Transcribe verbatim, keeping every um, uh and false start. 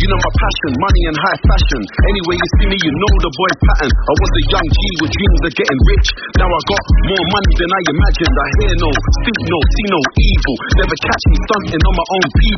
You know my passion, money and high fashion. Anyway you see me, you know the boy pattern. I was a young G with dreams of getting rich. Now I got more money than I imagined. I hear no, speak no, see no evil. Never catch me stunting on my own people.